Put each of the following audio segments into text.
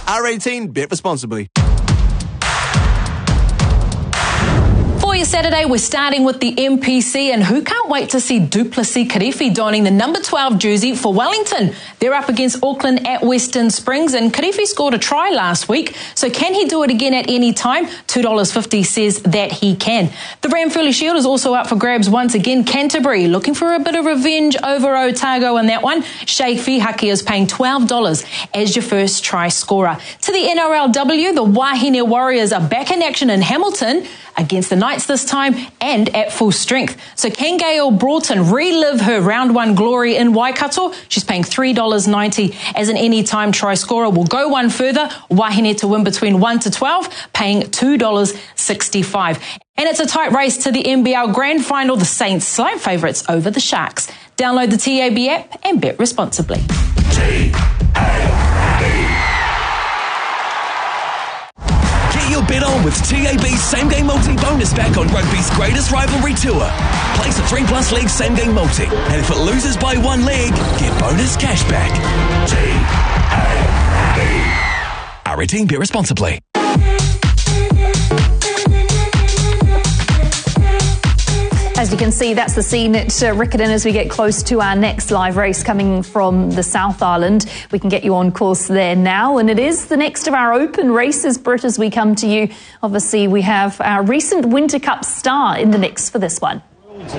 R18, bet responsibly. For your Saturday, we're starting with the MPC, and who can't wait to see Duplessis Kirifi donning the number 12 jersey for Wellington. They're up against Auckland at Western Springs, and Kirifi scored a try last week, so can he do it again at any time? $2.50 says that he can. The Ranfurly Shield is also up for grabs once again. Canterbury looking for a bit of revenge over Otago in that one. Sheikh Fihaki is paying $12 as your first try scorer. To the NRLW, the Wahine Warriors are back in action in Hamilton against the Knights this time and at full strength. So can Gail Broughton relive her round one glory in Waikato? She's paying $3.90 as an anytime try scorer. We'll go one further. Wahine to win between 1 to 12, paying $2.65. And it's a tight race to the NBL Grand Final. The Saints slight favourites over the Sharks. Download the TAB app and bet responsibly. Your bet on with TAB's Same Game Multi bonus back on rugby's greatest rivalry tour. Place a 3+ leg Same Game Multi, and if it loses by one leg, get bonus cash back. TAB. R18, bet responsibly. As you can see, that's the scene at Riccarton as we get close to our next live race coming from the South Island. We can get you on course there now, and it is the next of our open races, Britt, as we come to you. Obviously, we have our recent Winter Cup star in the mix for this one.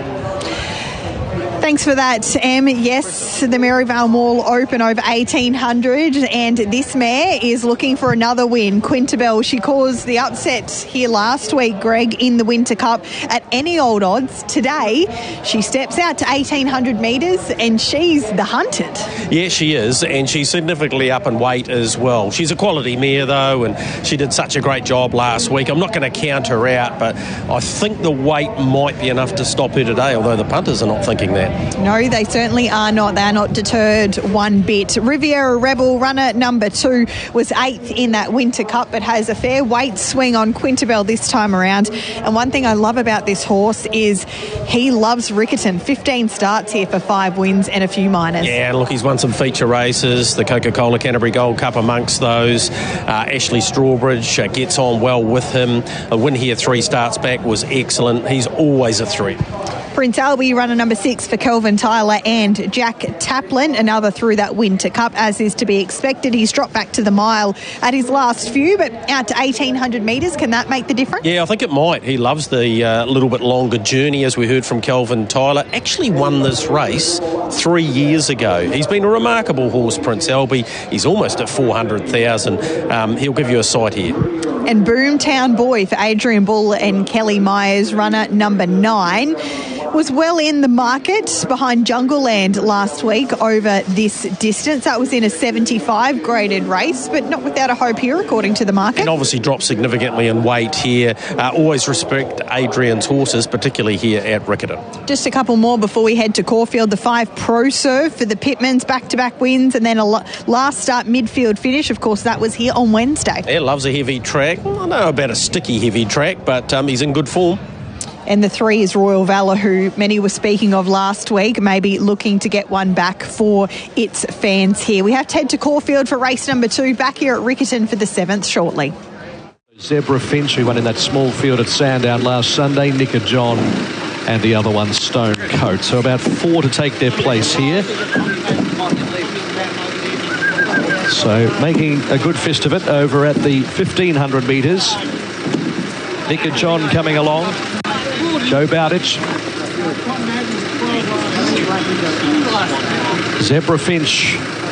Thanks for that, Em. Yes, the Maryvale Mall Open over 1800, and this mare is looking for another win. Quintabel, she caused the upset here last week, Greg, in the Winter Cup at any old odds. Today, she steps out to 1800 metres and she's the hunted. Yeah, she is, and she's significantly up in weight as well. She's a quality mare, though, and she did such a great job last week. I'm not going to count her out, but I think the weight might be enough to stop her today, although the punters are not thinking that. No, they certainly are not. They are not deterred one bit. Riviera Rebel, runner number 2, was 8th in that Winter Cup, but has a fair weight swing on Quintabel this time around. And one thing I love about this horse is he loves Riccarton. 15 starts here for 5 wins and a few minors. Yeah, look, he's won some feature races, the Coca-Cola Canterbury Gold Cup amongst those. Ashley Strawbridge gets on well with him. A win here 3 starts back was excellent. He's always a threat. Prince Albie, runner number 6 for Kelvin Tyler and Jack Taplin, another through that Winter Cup, as is to be expected. He's dropped back to the mile at his last few, but out to 1800 metres. Can that make the difference? Yeah, I think it might. He loves the little bit longer journey, as we heard from Kelvin Tyler. Actually won this race 3 years ago. He's been a remarkable horse, Prince Albie. He's almost at 400,000. He'll give you a sight here. And Boomtown Boy for Adrian Bull and Kelly Myers, runner number 9. Was well in the market behind Jungle Land last week over this distance. That was in a 75 graded race, but not without a hope here, according to the market. And obviously dropped significantly in weight here. Always respect Adrian's horses, particularly here at Riccarton. Just a couple more before we head to Caulfield. The 5 Pro Serve for the Pitmans, back-to-back wins, and then a last start midfield finish. Of course, that was here on Wednesday. Yeah, loves a heavy track. I don't know about a sticky heavy track, but he's in good form. And the 3 is Royal Valour, who many were speaking of last week, maybe looking to get one back for its fans here. We have to head to Caulfield for race number 2, back here at Riccarton for the 7th shortly. Zebra Finch, who won in that small field at Sandown last Sunday, Nicker John, and the other one, Stone Coat. So about 4 to take their place here. So making a good fist of it over at the 1500 metres. Nicker John coming along. Joe Bowditch. Zebra Finch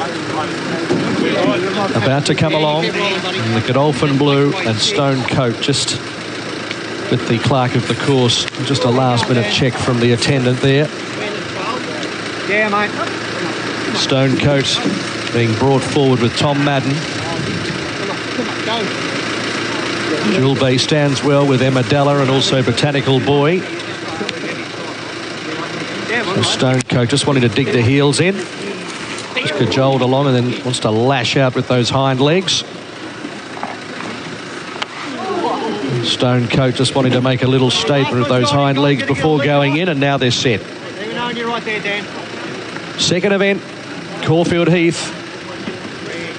about to come along. And the Godolphin Blue and Stone Coat just with the clerk of the course. Just a last minute check from the attendant there. Yeah, mate. Stone Coat being brought forward with Tom Madden. Jewel Bay stands well with Emma Della and also Botanical Boy. So Stone Coat just wanting to dig the heels in. Just cajoled along and then wants to lash out with those hind legs. Stone Coat just wanting to make a little statement with those hind legs before going in, and now they're set. Second event, Caulfield Heath.